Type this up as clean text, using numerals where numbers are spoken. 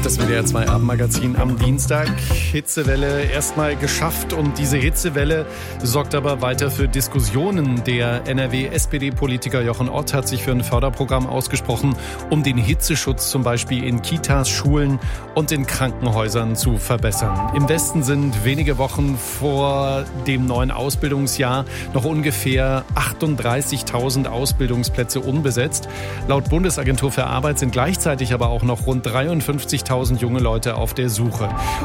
Das WDR 2 Abendmagazin am Dienstag. Hitzewelle erstmal geschafft und diese Hitzewelle sorgt aber weiter für Diskussionen. Der NRW-SPD-Politiker Jochen Ott hat sich für ein Förderprogramm ausgesprochen, um den Hitzeschutz zum Beispiel in Kitas, Schulen und in Krankenhäusern zu verbessern. Im Westen sind wenige Wochen vor dem neuen Ausbildungsjahr noch ungefähr 38.000 Ausbildungsplätze unbesetzt. Laut Bundesagentur für Arbeit sind gleichzeitig aber auch noch rund 53.000 junge Leute auf der Suche.